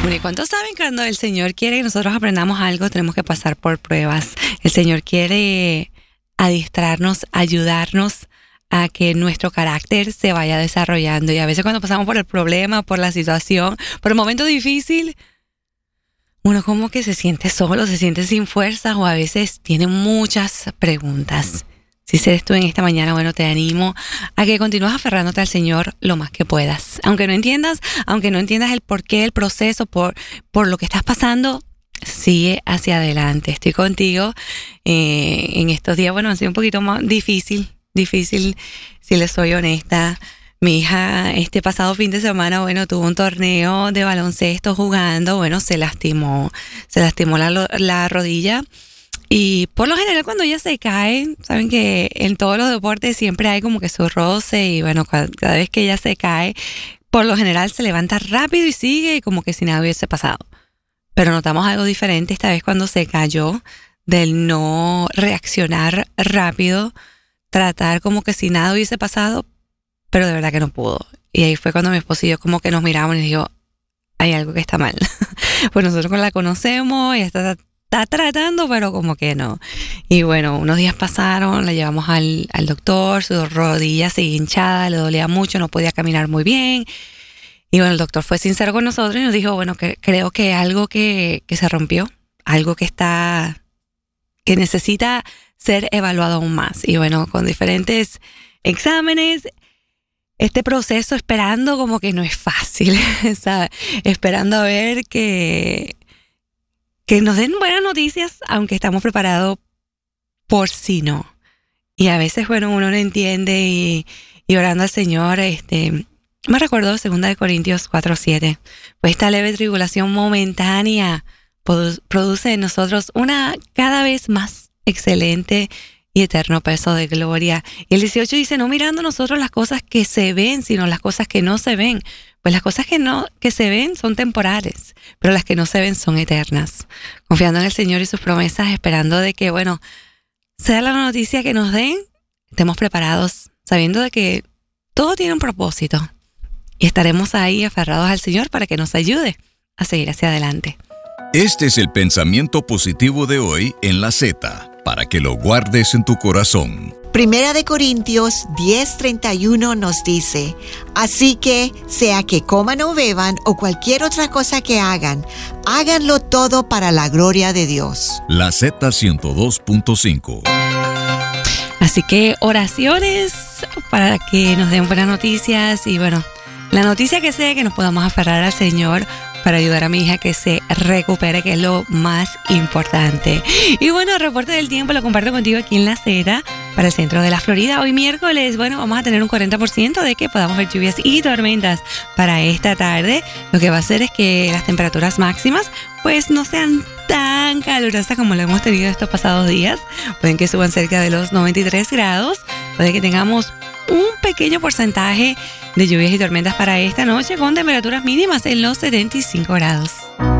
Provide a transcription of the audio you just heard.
Bueno, ¿y cuántos saben que cuando el Señor quiere que nosotros aprendamos algo, tenemos que pasar por pruebas? El Señor quiere adiestrarnos, ayudarnos a que nuestro carácter se vaya desarrollando. Y a veces cuando pasamos por el problema, por la situación, por el momento difícil, uno como que se siente solo, se siente sin fuerzas o a veces tiene muchas preguntas. Si eres tú en esta mañana, bueno, te animo a que continúes aferrándote al Señor lo más que puedas. Aunque no entiendas el porqué, el proceso, por lo que estás pasando, sigue hacia adelante. Estoy contigo. En estos días, bueno, ha sido un poquito más difícil, si les soy honesta. Mi hija este pasado fin de semana, bueno, tuvo un torneo de baloncesto jugando, bueno, se lastimó la rodilla. Y por lo general cuando ella se cae, saben que en todos los deportes siempre hay como que su roce y bueno, cada vez que ella se cae, por lo general se levanta rápido y sigue como que si nada hubiese pasado. Pero notamos algo diferente esta vez cuando se cayó, del no reaccionar rápido, tratar como que si nada hubiese pasado, pero de verdad que no pudo. Y ahí fue cuando mi esposo y yo como que nos miramos y digo, hay algo que está mal. Pues nosotros la conocemos, ella está tratando, pero como que no. Y bueno, unos días pasaron, la llevamos al doctor, su rodilla seguía hinchada, le dolía mucho, no podía caminar muy bien. Y bueno, el doctor fue sincero con nosotros y nos dijo, bueno, que creo que algo que se rompió, algo que necesita ser evaluado aún más. Y bueno, con diferentes exámenes, este proceso esperando como que no es fácil, ¿sabes? Esperando a ver que nos den buenas noticias, aunque estamos preparados por si no. Y a veces, bueno, uno no entiende y orando al Señor, me recuerdo 2 Corintios 4:7. Pues esta leve tribulación momentánea produce en nosotros una cada vez más excelente y eterno peso de gloria. Y el 18 dice, no mirando nosotros las cosas que se ven, sino las cosas que no se ven. Pues las cosas que se ven son temporales, pero las que no se ven son eternas. Confiando en el Señor y sus promesas, esperando de que, bueno, sea la noticia que nos den, estemos preparados, sabiendo de que todo tiene un propósito. Y estaremos ahí aferrados al Señor para que nos ayude a seguir hacia adelante. Este es el pensamiento positivo de hoy en La Z, para que lo guardes en tu corazón. Primera de Corintios 10:31 nos dice, así que sea que coman o beban o cualquier otra cosa que hagan, háganlo todo para la gloria de Dios. La Z 102.5. Así que oraciones para que nos den buenas noticias y bueno, la noticia que sea que nos podamos aferrar al Señor para ayudar a mi hija que se recupere, que es lo más importante. Y bueno, el reporte del tiempo lo comparto contigo aquí en La Z para el centro de la Florida. Hoy miércoles, bueno, vamos a tener un 40% de que podamos ver lluvias y tormentas para esta tarde. Lo que va a hacer es que las temperaturas máximas pues no sean tan calurosas como lo hemos tenido estos pasados días. Pueden que suban cerca de los 93 grados. Puede que tengamos un pequeño porcentaje de lluvias y tormentas para esta noche con temperaturas mínimas en los 75 grados.